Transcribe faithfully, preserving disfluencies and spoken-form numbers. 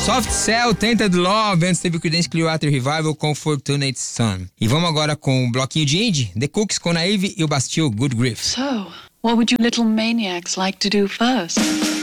Soft Cell, Tainted Love, antes teve o Creedence Clearwater Revival com Fortunate Son. E vamos agora com um bloquinho de indie, The Cooks com Naive e o Bastille, Good Grief. So, what would you little maniacs like to do first?